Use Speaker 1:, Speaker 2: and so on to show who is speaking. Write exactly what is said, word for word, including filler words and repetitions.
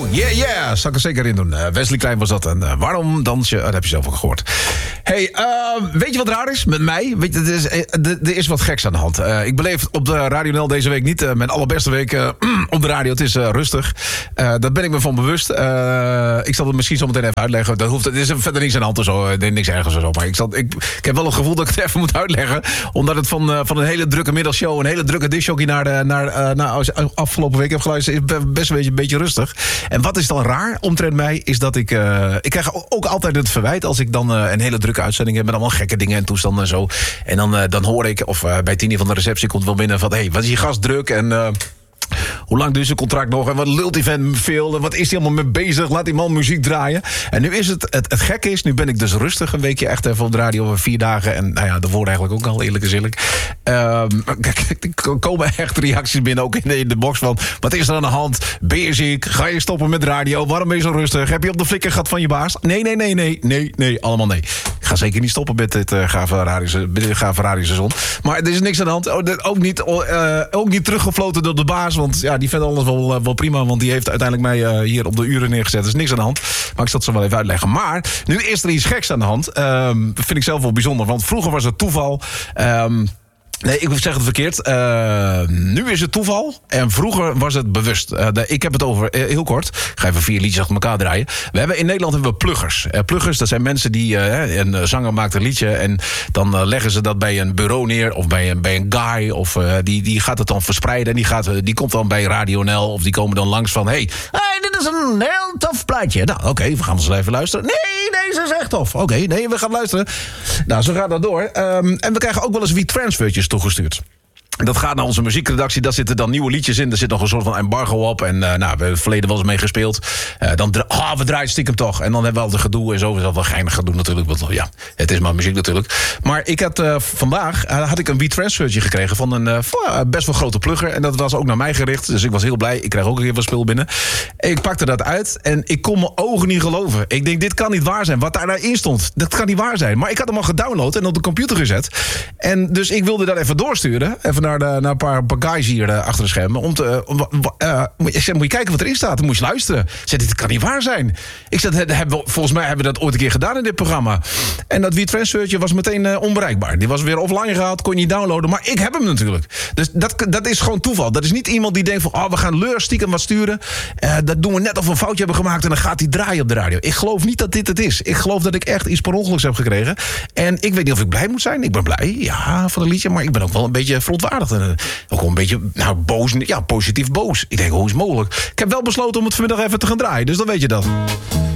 Speaker 1: Yeah, yeah, zal ik er zeker in doen. Uh, Wesley Klein was dat. En uh, waarom dans je? Uh, dat heb je zelf ook gehoord. Hey, uh, weet je wat raar is met mij? Weet je, er, is, er is wat geks aan de hand. Uh, ik beleef op de Radio N L deze week niet uh, mijn allerbeste week uh, op de radio. Het is uh, rustig. Uh, daar ben ik me van bewust. Uh, ik zal het misschien zo meteen even uitleggen. Dat hoeft, er is verder niks aan de hand of zo. Er is niks ergens of zo. Maar ik, zal, ik, ik heb wel het gevoel dat ik het even moet uitleggen. Omdat het van, uh, van een hele drukke middagshow, een hele drukke discjockey naar, de, naar, uh, naar als je afgelopen week heb geluisterd, is best een beetje, een beetje rustig. En wat is dan raar omtrent mij, is dat ik... Uh, ik krijg ook altijd het verwijt als ik dan uh, een hele drukke uitzending heb met allemaal gekke dingen en toestanden en zo. En dan, uh, dan hoor ik, of uh, bij Tini van de receptie komt wel binnen van, hé, hey, wat is je gast druk? En... Uh, hoe lang duurt zijn contract nog? En wat lult die vent veel? En wat is hij allemaal mee bezig? Laat die man muziek draaien. En nu is het, het, het gekke is, nu ben ik dus rustig een weekje echt even op de radio over vier dagen. En nou ja, de woorden eigenlijk ook al, eerlijk is eerlijk. Um, kijk, er komen echt reacties binnen, ook in de, in de box van, wat is er aan de hand? Ben je ziek? Ga je stoppen met radio? Waarom ben je zo rustig? Heb je op de flikker gehad van je baas? Nee, nee, nee, nee, nee, nee, allemaal nee. Ik ga zeker niet stoppen met dit uh, gave radioseizoen. Maar er is niks aan de hand. Ook niet, uh, ook niet teruggefloten door de baas, want ja, die vindt alles wel, uh, wel prima, want die heeft uiteindelijk mij uh, hier op de uren neergezet. Er is niks aan de hand. Maar ik zal het zo wel even uitleggen. Maar nu is er iets geks aan de hand. Um, dat vind ik zelf wel bijzonder, want vroeger was het toeval. Um, Nee, ik zeg het verkeerd. Uh, nu is het toeval en vroeger was het bewust. Uh, de, ik heb het over, uh, heel kort, ik ga even vier liedjes achter elkaar draaien. We hebben in Nederland hebben we pluggers. Uh, pluggers, dat zijn mensen die, uh, een zanger maakt een liedje en dan uh, leggen ze dat bij een bureau neer of bij een, bij een guy. Of uh, die, die gaat het dan verspreiden en die, gaat, uh, die komt dan bij Radio N L of die komen dan langs van, hey, hey, dit is een heel tof plaatje. Nou, oké, okay, we gaan eens even luisteren. Nee, deze is echt tof. Oké, okay, nee, we gaan luisteren. Nou, zo gaat dat door. Um, en we krijgen ook wel eens WeTransfertjes toegestuurd. Dat gaat naar onze muziekredactie, daar zitten dan nieuwe liedjes in. Er zit nog een soort van embargo op. En uh, nou, we hebben het verleden wel eens mee gespeeld. Uh, dan dra- oh, we draaien stiekem toch. En dan hebben we al de gedoe en zo. is dat wel geinig gedoe natuurlijk. Want ja, het is maar muziek natuurlijk. Maar ik had uh, vandaag uh, had ik een WeTransfertje gekregen van een uh, best wel grote plugger. En dat was ook naar mij gericht. Dus ik was heel blij. Ik kreeg ook een keer wat spul binnen. Ik pakte dat uit en ik kon mijn ogen niet geloven. Ik denk, dit kan niet waar zijn. Wat daarin stond, dat kan niet waar zijn. Maar ik had hem al gedownload en op de computer gezet. En dus ik wilde dat even doorsturen. Even naar Naar, de, naar een paar, paar guys hier uh, achter de schermen. Om te, uh, uh, ik zei, moet je kijken wat erin staat. Dan moet je luisteren. Ik zei, dit kan niet waar zijn. Ik zei, hebben we, volgens mij hebben we dat ooit een keer gedaan in dit programma. En dat WeTransfertje was meteen uh, onbereikbaar. Die was weer offline gehaald, kon je niet downloaden. Maar ik heb hem natuurlijk. Dus dat, dat is gewoon toeval. Dat is niet iemand die denkt van, oh, we gaan leur stiekem wat sturen. Uh, dat doen we net of we een foutje hebben gemaakt en dan gaat hij draaien op de radio. Ik geloof niet dat dit het is. Ik geloof dat ik echt iets per ongeluks heb gekregen. En ik weet niet of ik blij moet zijn. Ik ben blij, ja, van het liedje. Maar ik ben ook wel een beetje verontwaardigd. En ook wel een beetje nou, boos, ja, positief boos. Ik denk, hoe is het mogelijk? Ik heb wel besloten om het vanmiddag even te gaan draaien, dus dan weet je dat.